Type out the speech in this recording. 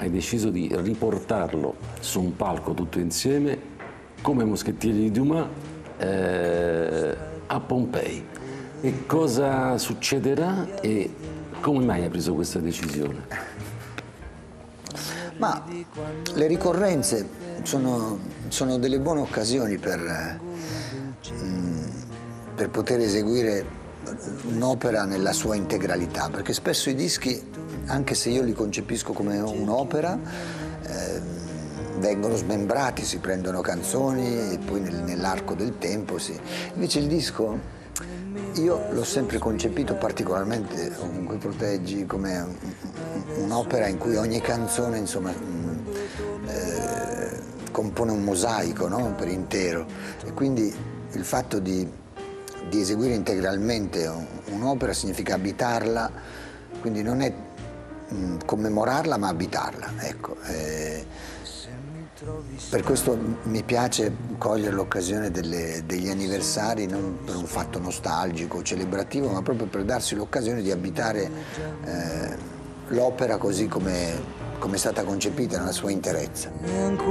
hai deciso di riportarlo su un palco tutto insieme, come Moschettieri di Dumas, a Pompei. E cosa succederà e come mai hai preso questa decisione? Ma le ricorrenze sono delle buone occasioni per poter eseguire un'opera nella sua integralità, perché spesso i dischi, anche se io li concepisco come un'opera, vengono smembrati, si prendono canzoni e poi nell'arco del tempo Invece il disco io l'ho sempre concepito, particolarmente con quei Proteggi, come un'opera in cui ogni canzone, insomma, compone un mosaico, no? Per intero. E quindi il fatto di eseguire integralmente un'opera significa abitarla, quindi non è commemorarla ma abitarla, ecco. Per questo mi piace cogliere l'occasione degli anniversari non per un fatto nostalgico o celebrativo, ma proprio per darsi l'occasione di abitare l'opera così come è stata concepita nella sua interezza.